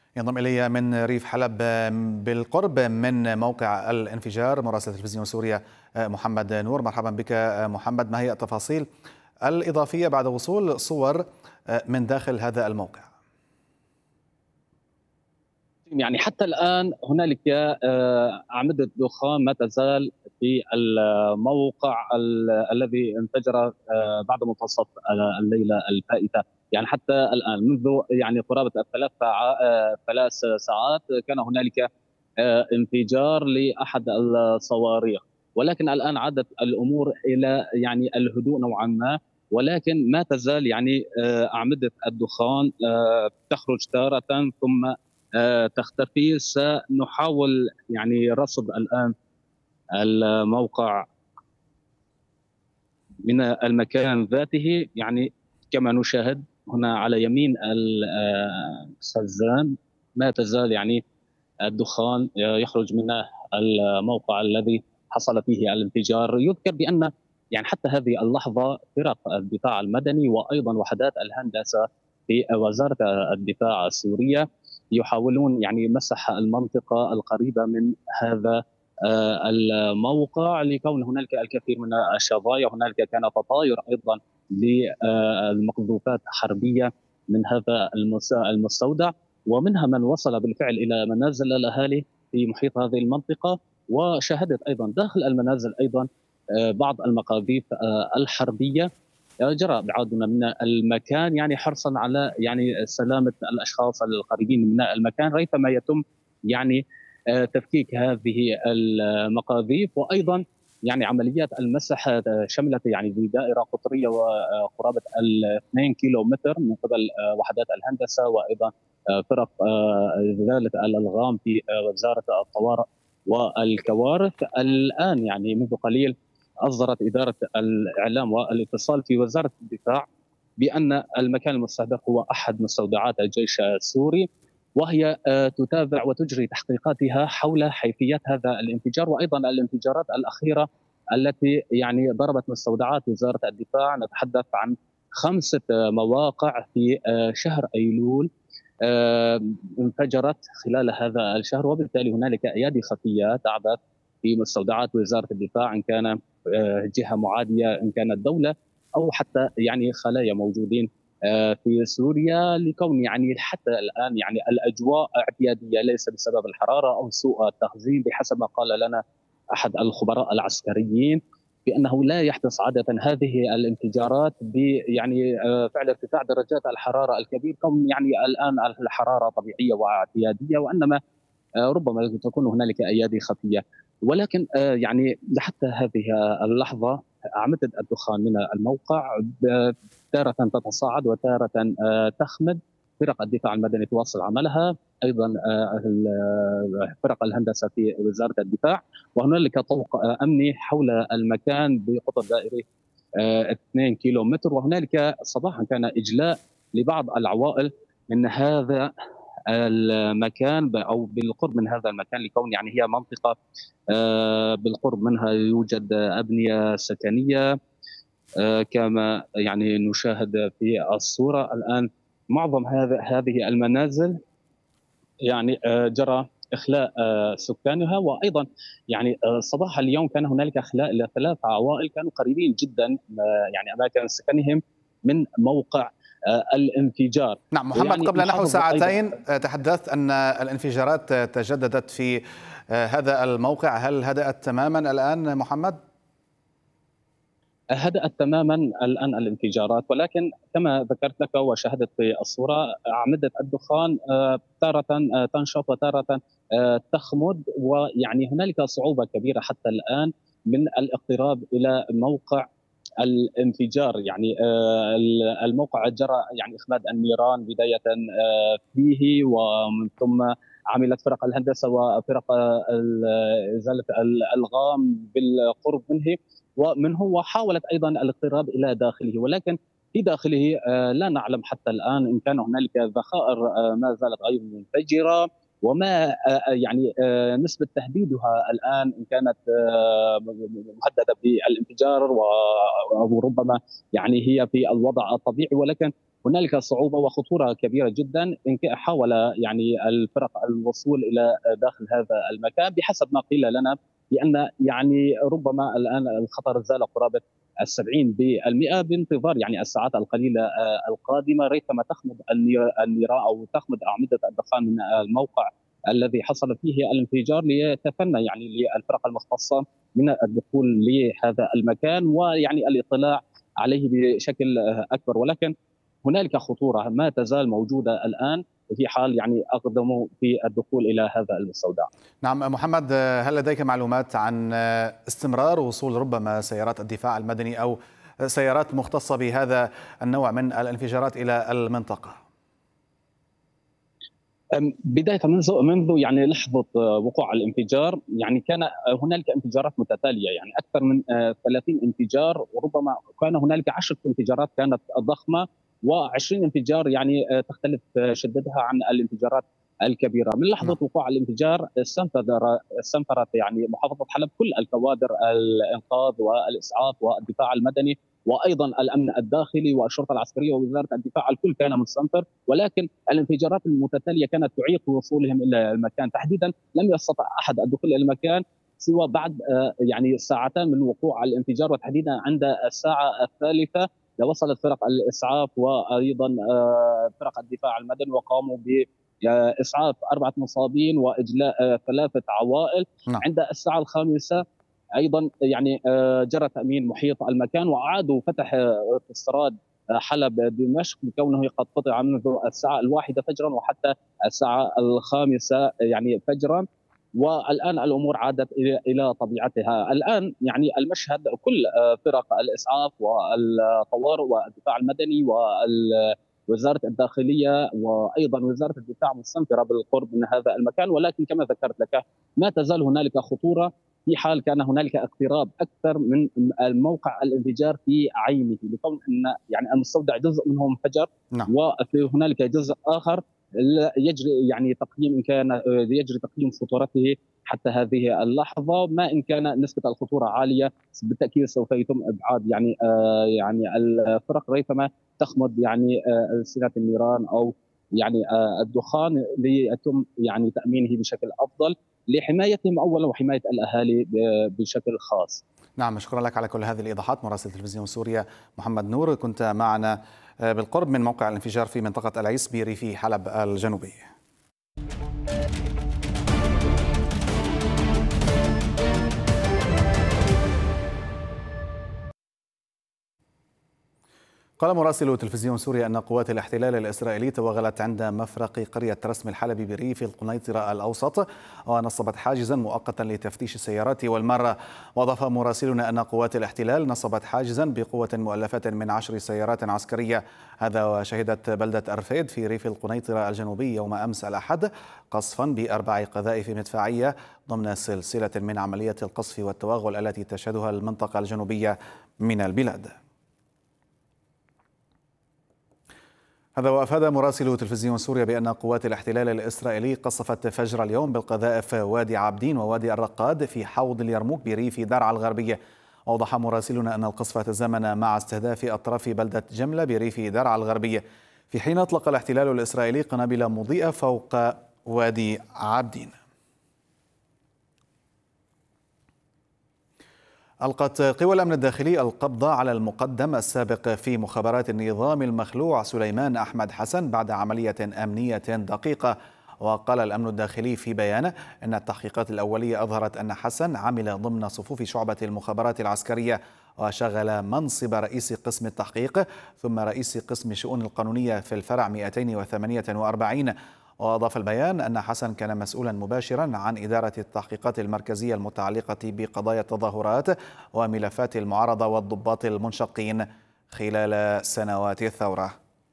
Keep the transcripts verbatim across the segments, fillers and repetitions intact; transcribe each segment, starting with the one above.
ينضم إلي من ريف حلب بالقرب من موقع الانفجار مراسل تلفزيون سوريا محمد نور. مرحبا بك محمد، ما هي التفاصيل الإضافية بعد وصول صور من داخل هذا الموقع؟ يعني حتى الآن هنالك أعمدة دخان ما تزال في الموقع الذي انفجر بعد منتصف الليلة الفائتة. يعني حتى الآن منذ يعني قرابة الثلاث ثلاث ساعات كان هنالك انفجار لأحد الصواريخ، ولكن الآن عادت الأمور إلى يعني الهدوء نوعا ما، ولكن ما تزال يعني أعمدة الدخان تخرج تارة ثم تختفي. سنحاول يعني رصد الآن الموقع من المكان ذاته. يعني كما نشاهد هنا على يمين الخزان ما تزال يعني الدخان يخرج من الموقع الذي حصل فيه الانفجار. يذكر بأن يعني حتى هذه اللحظة فرق الدفاع المدني وأيضا وحدات الهندسة في وزارة الدفاع السورية يحاولون يعني مسح المنطقة القريبة من هذا الموقع، لكون هنالك الكثير من الشظايا. هنالك كان تطاير أيضا للمقذوفات حربية من هذا المستودع، ومنها من وصل بالفعل إلى منازل الأهالي في محيط هذه المنطقة. وشاهدت أيضا داخل المنازل أيضا بعض المقاذيف الحربية. جرى ابعادنا من المكان يعني حرصا على يعني سلامه الاشخاص القريبين من المكان ريثما يتم يعني تفكيك هذه المقاذيف. وايضا يعني عمليات المسح شملت يعني بدائره قطريه وقرابه اثنين كيلو متر من قبل وحدات الهندسه وايضا فرق ذلك الالغام في وزاره الطوارئ والكوارث. الان يعني منذ قليل أصدرت إدارة الإعلام والاتصال في وزارة الدفاع بأن المكان المستهدف هو أحد مستودعات الجيش السوري، وهي تتابع وتجري تحقيقاتها حول حيثيات هذا الانفجار وأيضا الانفجارات الأخيرة التي يعني ضربت مستودعات وزارة الدفاع. نتحدث عن خمسة مواقع في شهر أيلول انفجرت خلال هذا الشهر، وبالتالي هنالك أيادي خفية تعبت في مستودعات وزارة الدفاع، إن كان جهة معادية إن كانت دولة أو حتى يعني خلايا موجودين في سوريا. لكون يعني حتى الآن يعني الأجواء اعتيادية ليس بسبب الحرارة أو سوء التخزين، بحسب ما قال لنا أحد الخبراء العسكريين بأنه لا يحدث عادة هذه الانفجارات ب يعني فعل ارتفاع درجات الحرارة الكبير، كون يعني الآن الحرارة طبيعية واعتيادية، وإنما ربما تكون هنالك أيادي خفية. ولكن يعني حتى هذه اللحظة أعمدة الدخان من الموقع تارة تتصاعد وتارة تخمد. فرق الدفاع المدني تواصل عملها، أيضا فرق الهندسة في وزارة الدفاع، وهنالك طوق أمني حول المكان بقطر دائري اثنين كيلو متر. وهنالك صباحا كان إجلاء لبعض العوائل من هذا المكان او بالقرب من هذا المكان، لكون يعني هي منطقه بالقرب منها يوجد ابنيه سكنيه كما يعني نشاهد في الصوره الان. معظم هذا هذه المنازل يعني جرى اخلاء سكانها، وايضا يعني صباح اليوم كان هنالك اخلاء لثلاث عوائل كانوا قريبين جدا يعني اماكن سكنهم من موقع الانفجار. نعم محمد، قبل نحو ساعتين تحدثت أن الانفجارات تجددت في هذا الموقع، هل هدأت تماما الآن محمد؟ هدأت تماما الآن الانفجارات، ولكن كما ذكرت لك وشاهدت في الصورة أعمدة الدخان تارة تنشط وتارة تخمد، ويعني هنالك صعوبة كبيرة حتى الآن من الاقتراب إلى موقع الانفجار. يعني الموقع جرى يعني إخماد النيران بداية فيه، ومن ثم عملت فرق الهندسة وفرق إزالة الألغام بالقرب منه ومنه، وحاولت أيضا الاقتراب إلى داخله، ولكن في داخله لا نعلم حتى الآن إن كان هنالك ذخائر ما زالت غير منفجرة، وما يعني نسبة تهديدها الآن إن كانت مهددة بالانفجار وربما يعني هي في الوضع الطبيعي. ولكن هنالك صعوبة وخطورة كبيرة جدا إن حاول يعني الفرق الوصول إلى داخل هذا المكان بحسب ما قيل لنا، لأن يعني ربما الآن الخطر زال قرابة السبعين بالمئة بانتظار يعني الساعات القليلة القادمة ريثما تخمد النيران أو تخمد أعمدة الدخان من الموقع الذي حصل فيه الانفجار، ليتفنى يعني للفرق المختصة من الدخول لهذا المكان ويعني الاطلاع عليه بشكل أكبر. ولكن هنالك خطورة ما تزال موجودة الآن في حال يعني أقدموا في الدخول إلى هذا المستودع. نعم محمد، هل لديك معلومات عن استمرار وصول ربما سيارات الدفاع المدني أو سيارات مختصة بهذا النوع من الانفجارات إلى المنطقة؟ بداية منذ منذ يعني لحظة وقوع الانفجار يعني كان هنالك انفجارات متتالية، يعني أكثر من ثلاثين انفجار، وربما كان هنالك عشرة انفجارات كانت ضخمة و20 انفجار يعني تختلف شدتها عن الانفجارات الكبيره. من لحظه وقوع الانفجار استنفر استنفرت يعني محافظه حلب كل الكوادر الانقاذ والاسعاف والدفاع المدني وايضا الامن الداخلي والشرطه العسكريه ووزاره الدفاع، الكل كان مستنفر، ولكن الانفجارات المتتاليه كانت تعيق وصولهم الى المكان. تحديدا لم يستطع احد الدخول الى المكان سوى بعد يعني ساعتان من وقوع الانفجار، وتحديدا عند الساعه الثالثه وصلت فرق الاسعاف وايضا فرق الدفاع المدني وقاموا باسعاف اربعه مصابين واجلاء ثلاثه عوائل. نعم. عند الساعه الخامسه ايضا يعني جرى تامين محيط المكان واعادوا فتح استراد حلب دمشق بكونه قد قطع منذ الساعه الواحده فجرا وحتى الساعه الخامسه يعني فجرا، والان الامور عادت الى طبيعتها. الان يعني المشهد كل فرق الاسعاف والطوارئ والدفاع المدني ووزاره الداخليه وايضا وزاره الدفاع مستنفره بالقرب من هذا المكان، ولكن كما ذكرت لك ما تزال هنالك خطوره في حال كان هنالك اقتراب اكثر من الموقع الانفجار في عينه، لكون ان يعني المستودع جزء منه انفجر. نعم. وفي هنالك جزء اخر يجري يعني تقييم ان كان يجري تقييم خطورته حتى هذه اللحظه، ما ان كان نسبه الخطوره عاليه بالتاكيد سوف يتم ابعاد يعني آه يعني الفرق ريثما تخمد يعني آه سلة النيران او يعني آه الدخان ليتم يعني تامينه بشكل افضل لحمايتهم اولا وحمايه الاهالي بشكل خاص. نعم، شكرا لك على كل هذه الايضاحات. مراسل تلفزيون سوريا محمد نور، كنت معنا بالقرب من موقع الانفجار في منطقة العيس بريف حلب الجنوبي. قال مراسل تلفزيون سوريا أن قوات الاحتلال الإسرائيلي توغلت عند مفرق قرية رسم الحلبي بريف القنيطرة الأوسط ونصبت حاجزا مؤقتا لتفتيش السيارات والمرة. وأضاف مراسلنا أن قوات الاحتلال نصبت حاجزا بقوة مؤلفة من عشر سيارات عسكرية. هذا وشهدت بلدة أرفيد في ريف القنيطرة الجنوبي يوم أمس الأحد قصفا بأربع قذائف مدفعية ضمن سلسلة من عملية القصف والتوغل التي تشهدها المنطقة الجنوبية من البلاد. هذا وأفاد مراسل تلفزيون سوريا بأن قوات الاحتلال الإسرائيلي قصفت فجر اليوم بالقذائف وادي عابدين ووادي الرقاد في حوض اليرموك بريف درعا الغربية. أوضح مراسلنا أن القصف تزامن مع استهداف أطراف بلدة جملة بريف درعا الغربية، في حين أطلق الاحتلال الإسرائيلي قنابل مضيئة فوق وادي عابدين. ألقت قوى الأمن الداخلي القبض على المقدم السابق في مخابرات النظام المخلوع سليمان أحمد حسن بعد عملية أمنية دقيقة. وقال الأمن الداخلي في بيان أن التحقيقات الأولية أظهرت أن حسن عمل ضمن صفوف شعبة المخابرات العسكرية وشغل منصب رئيس قسم التحقيق ثم رئيس قسم الشؤون القانونية في الفرع مئتين وثمانية وأربعين. وأضاف البيان أن حسن كان مسؤولا مباشرا عن إدارة التحقيقات المركزية المتعلقة بقضايا التظاهرات وملفات المعارضة والضباط المنشقين خلال سنوات الثورة.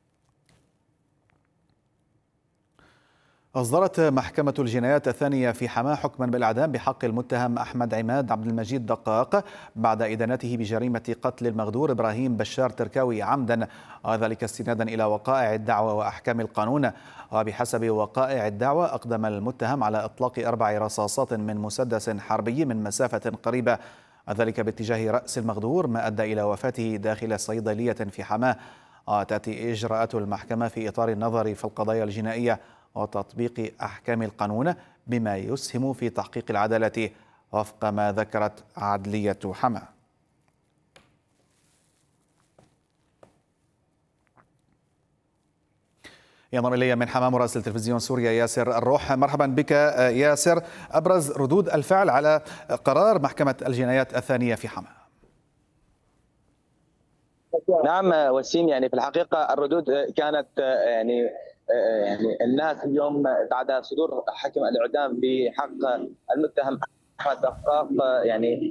أصدرت محكمة الجنايات الثانية في حماة حكما بالإعدام بحق المتهم أحمد عماد عبد المجيد دقاق بعد إدانته بجريمة قتل المغدور إبراهيم بشار تركاوي عمدا، وذلك استنادا إلى وقائع الدعوة وأحكام القانون. وبحسب وقائع الدعوة أقدم المتهم على إطلاق أربع رصاصات من مسدس حربي من مسافة قريبة، ذلك باتجاه رأس المغدور، ما أدى إلى وفاته داخل صيدلية في حماة. وتأتي إجراءات المحكمة في إطار النظر في القضايا الجنائية وتطبيق أحكام القانون بما يسهم في تحقيق العدالة وفق ما ذكرت عدلية حما. ينضم إلي من حما مراسل تلفزيون سوريا ياسر الروح. مرحبا بك ياسر. أبرز ردود الفعل على قرار محكمة الجنايات الثانية في حما. نعم وسيم، يعني في الحقيقة الردود كانت يعني يعني الناس اليوم بعد صدور حكم الإعدام بحق المتهم أحمد دقاق يعني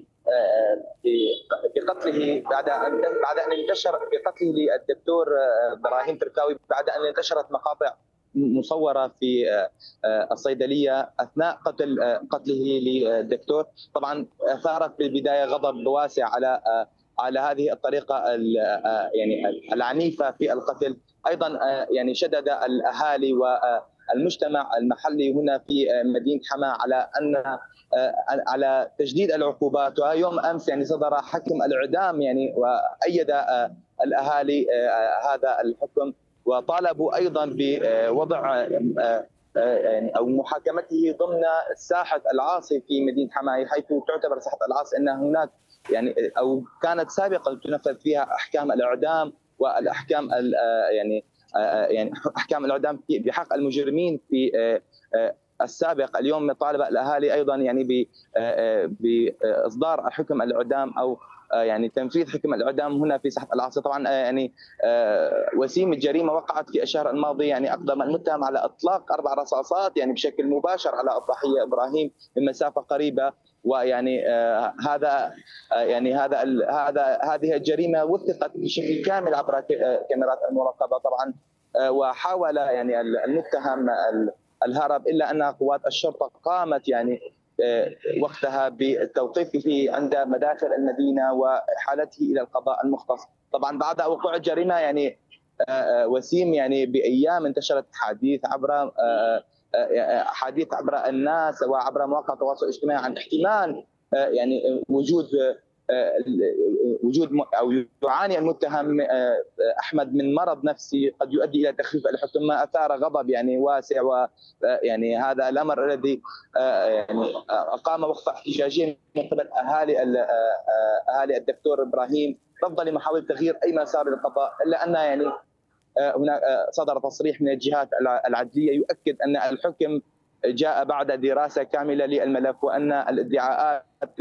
بقتله بعد ان بعد ان انتشر بقتله للدكتور ابراهيم تركاوي، بعد ان انتشرت مقاطع مصوره في الصيدليه اثناء قتل قتله للدكتور. طبعا اثارت بالبدايه غضب واسع على على هذه الطريقه يعني العنيفه في القتل. ايضا يعني شدد الاهالي والمجتمع المحلي هنا في مدينه حما على ان على تجديد العقوبات. ويوم امس يعني صدر حكم الاعدام يعني وايد الاهالي هذا الحكم، وطالبوا ايضا بوضع يعني او محاكمته ضمن ساحه العاصي في مدينه حماة، حيث تعتبر ساحه العاصي ان هناك يعني او كانت سابقا تنفذ فيها احكام الاعدام والاحكام يعني يعني احكام الاعدام بحق المجرمين في السابق. اليوم طالب الاهالي ايضا يعني باصدار حكم الاعدام او يعني تنفيذ حكم الاعدام هنا في ساحه العاصي. طبعا يعني وسيم الجريمه وقعت في الشهر الماضي، يعني اقدم المتهم على اطلاق اربع رصاصات يعني بشكل مباشر على الضحيه ابراهيم من مسافه قريبه، ويعني هذا يعني هذا هذا هذه الجريمه وثقت بشكل كامل عبر كاميرات المراقبه طبعا. وحاول يعني المتهم الهرب، الا ان قوات الشرطه قامت يعني وقتها بالتوقيفه عند مداخل المدينه واحالته الى القضاء المختص. طبعا بعد وقوع الجريمه يعني وسيم يعني بايام انتشرت حديث عبر حديث عبر الناس وعبر مواقع التواصل الاجتماعي عن احتمال يعني وجود وجود او يعاني المتهم احمد من مرض نفسي قد يؤدي الى تخفيف الحكم، ما اثار غضب يعني واسع. ويعني هذا الامر الذي يعني اقام وقفه احتجاجيه من قبل اهالي اهالي الدكتور ابراهيم رفضا لمحاوله تغيير اي مسار للقضاء، الا ان يعني هناك صدر تصريح من الجهات العدليه يؤكد ان الحكم جاء بعد دراسه كامله للملف، وان الادعاءات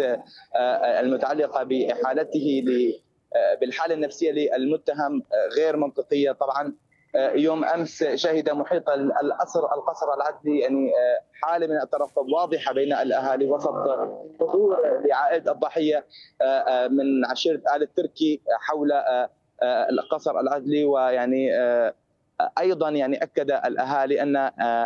المتعلقه باحالته بالحاله النفسيه للمتهم غير منطقيه. طبعا يوم امس شهد محيط القصر القصر العدلي يعني حاله من الترقب واضحه بين الاهالي وسط حضور لعائله الضحيه من عشيره ال التركي حول القصر العدلي. ويعني ايضا يعني اكد الاهالي ان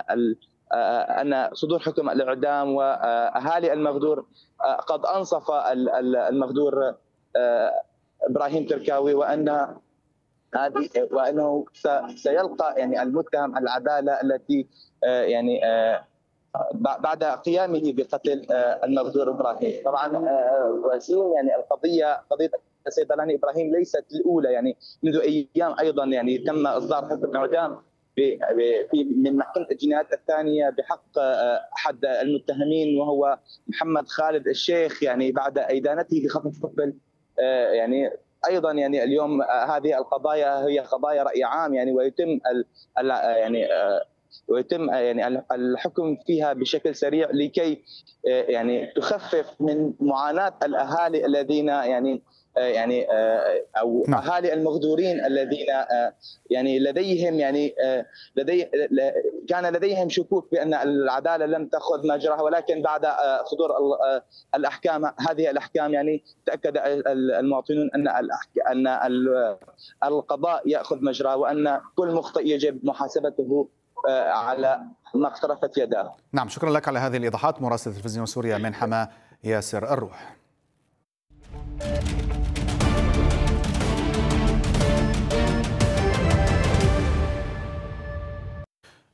ان صدور حكم الاعدام واهالي المغدور قد انصف المغدور ابراهيم تركاوي، وان هذه وانه سيلقى يعني المتهم العداله التي يعني بعد قيامه بقتل المغدور ابراهيم. طبعا وسيم يعني القضيه قضيه الصيدلاني ابراهيم ليست الاولى، يعني منذ ايام ايضا يعني تم اصدار حكم اعدام في من محكمه الجنايات الثانيه بحق احد المتهمين وهو محمد خالد الشيخ، يعني بعد ادانته بخطف طفل. يعني ايضا يعني اليوم هذه القضايا هي قضايا راي عام يعني ويتم ال يعني ويتم يعني الحكم فيها بشكل سريع لكي يعني تخفف من معاناه الاهالي الذين يعني يعني او نعم. اهالي المغدورين الذين يعني لديهم يعني لدي كان لديهم شكوك بان العداله لم تاخذ مجراها، ولكن بعد صدور الاحكام هذه الاحكام يعني تاكد المواطنون ان ان القضاء ياخذ مجراه، وان كل مخطئ يجب محاسبته على ما اقترفت يداه. نعم، شكرا لك على هذه الايضاحات. مراسل تلفزيون سوريا من حما ياسر الروح.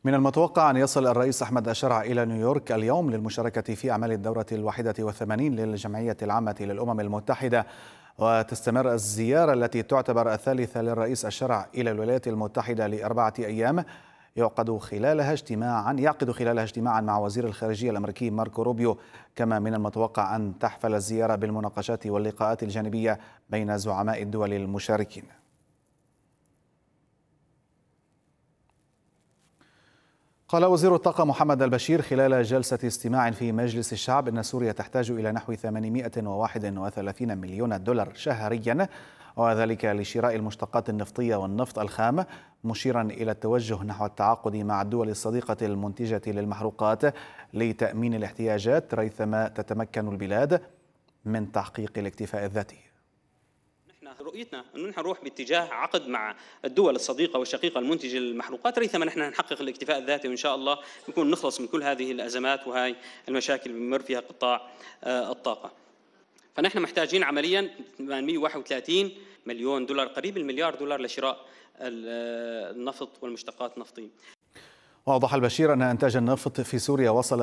من المتوقع أن يصل الرئيس أحمد الشرع إلى نيويورك اليوم للمشاركة في أعمال الدورة الواحدة والثمانين للجمعية العامة للأمم المتحدة، وتستمر الزيارة التي تعتبر الثالثة للرئيس الشرع إلى الولايات المتحدة لأربعة أيام يعقد خلالها اجتماعا يعقد خلالها اجتماعا مع وزير الخارجية الأمريكي ماركو روبيو. كما من المتوقع أن تحفل الزيارة بالمناقشات واللقاءات الجانبية بين زعماء الدول المشاركين. قال وزير الطاقة محمد البشير خلال جلسة استماع في مجلس الشعب أن سوريا تحتاج إلى نحو ثمانمائة وواحد وثلاثين مليون دولار شهريا، وذلك لشراء المشتقات النفطية والنفط الخام، مشيرا إلى التوجه نحو التعاقد مع الدول الصديقة المنتجة للمحروقات لتأمين الاحتياجات ريثما تتمكن البلاد من تحقيق الاكتفاء الذاتي. رؤيتنا انه نحن نروح باتجاه عقد مع الدول الصديقه والشقيقه المنتجه للمحروقات ريثما نحن نحقق الاكتفاء الذاتي، وان شاء الله نكون نخلص من كل هذه الازمات وهي المشاكل اللي بمر فيها قطاع الطاقه. فنحن محتاجين عمليا ثمانمائة وواحد وثلاثين مليون دولار، قريب المليار دولار لشراء النفط والمشتقات النفطيه. وأوضح البشير أن إنتاج النفط في سوريا وصل